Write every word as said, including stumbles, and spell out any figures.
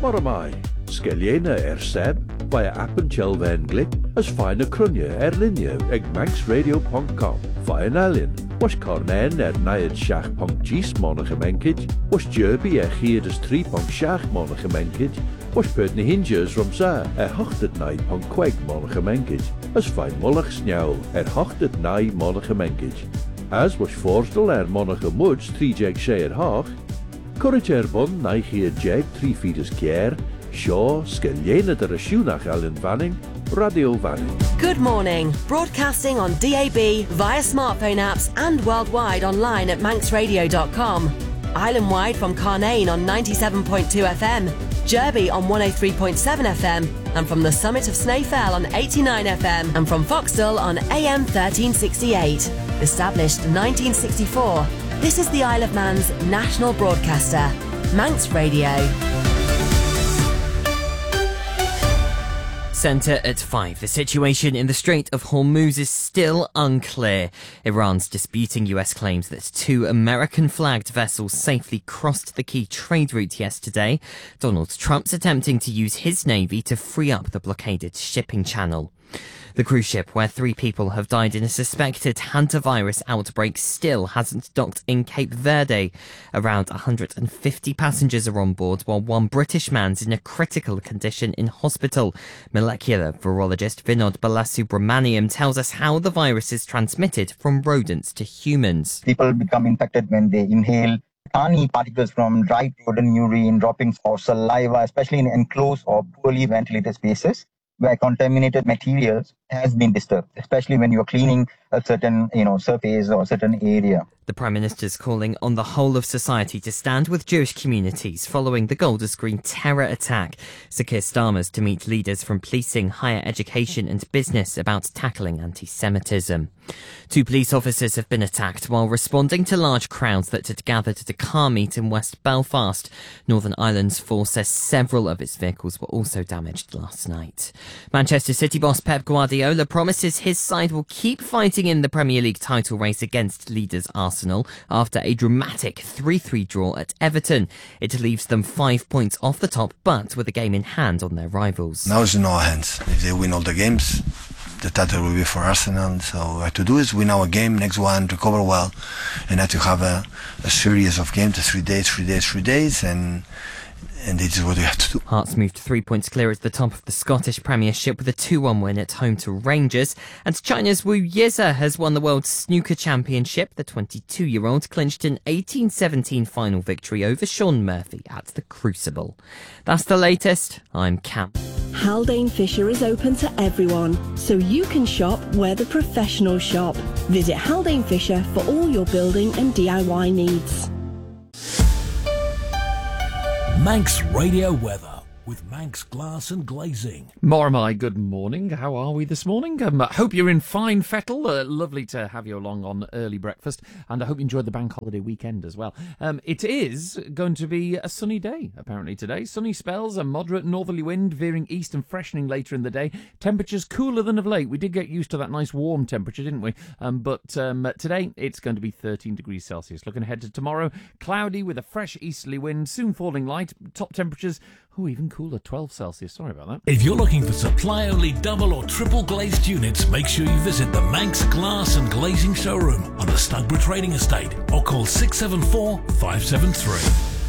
Mormai, Skelliena er seb, via app and chelven glick, as fine a crunya er linia, eg manxradio dot com, via an alien, was cornen er naiad shach punk gis monagemenkid, was jerby er chiad as three punk shach monagemenkid, was pert na hinges romsa er hochtet nai punk queg monagemenkid, as fine mullach snjau er hochtet nai monagemenkid. As was voorstel er monagemuds three jeg share hoch, Courage er bon nai chiad jeg three feet as kier, Shaw, Skelliena der Ashunach Allen Vanning, Radio Vanning. Good morning. Broadcasting on D A B, via smartphone apps and worldwide online at manx radio dot com. Island-wide from Carnane on ninety-seven point two F M, Derby on one oh three point seven F M, and from the summit of Snaefell on eighty-nine F M, and from Foxdale on A M thirteen sixty-eight. Established nineteen sixty-four, this is the Isle of Man's national broadcaster, Manx Radio. Centre at five. The situation in the Strait of Hormuz is still unclear. Iran's disputing U S claims that two American-flagged vessels safely crossed the key trade route yesterday. Donald Trump's attempting to use his navy to free up the blockaded shipping channel. The cruise ship, where three people have died in a suspected hantavirus outbreak, still hasn't docked in Cape Verde. Around one hundred fifty passengers are on board, while one British man's in a critical condition in hospital. Molecular virologist Vinod Balasubramaniam tells us how the virus is transmitted from rodents to humans. People become infected when they inhale tiny particles from dried rodent urine, droppings or saliva, especially in enclosed or poorly ventilated spaces where contaminated materials has been disturbed, especially when you're cleaning a certain, you know, surface or a certain area. The Prime Minister's calling on the whole of society to stand with Jewish communities following the Golders Green terror attack. Sir Keir Starmer's to meet leaders from policing, higher education and business about tackling anti-Semitism. Two police officers have been attacked while responding to large crowds that had gathered at a car meet in West Belfast. Northern Ireland's force says several of its vehicles were also damaged last night. Manchester City boss Pep Guardiola promises his side will keep fighting in the Premier League title race against leaders Arsenal after a dramatic three three draw at Everton. It leaves them five points off the top, but with a game in hand on their rivals. Now it's in our hands. If they win all the games, the title will be for Arsenal. So what we have to do is win our game, next one, recover well, and have to have a, a series of games, three days, three days, three days, and and this is what we have to do. Hearts moved three points clear at the top of the Scottish Premiership with a two one win at home to Rangers. And China's Wu Yize has won the World Snooker Championship. The twenty-two-year-old clinched an eighteen seventeen final victory over Shaun Murphy at the Crucible. That's the latest. I'm Cam. Haldane Fisher is open to everyone, so you can shop where the professionals shop. Visit Haldane Fisher for all your building and D I Y needs. Manx Radio Weather with Manx Glass and Glazing. Mormai, good morning. How are we this morning? Um, I hope you're in fine fettle. Uh, lovely to have you along on early breakfast, and I hope you enjoyed the bank holiday weekend as well. Um, it is going to be a sunny day, apparently, today. Sunny spells, a moderate northerly wind veering east and freshening later in the day. Temperatures cooler than of late. We did get used to that nice warm temperature, didn't we? Um, but um, today, it's going to be thirteen degrees Celsius. Looking ahead to tomorrow, cloudy with a fresh easterly wind, soon falling light. Top temperatures, oh, even cooler, twelve Celsius. Sorry about that. If you're looking for supply-only double or triple glazed units, make sure you visit the Manx Glass and Glazing showroom on the Snugborough Trading Estate or call six seven four, five seven three.